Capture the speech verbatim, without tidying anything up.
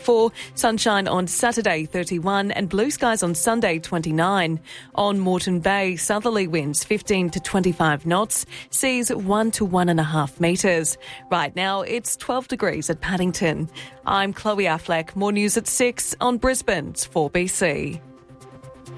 thirty-four, sunshine on Saturday thirty-one and blue skies on Sunday twenty-nine. On Moreton Bay, southerly winds fifteen to twenty-five knots, seas one to one and a half metres. Right now it's twelve degrees at Paddington. I'm Chloe Affleck. More news at six on Brisbane's four B C.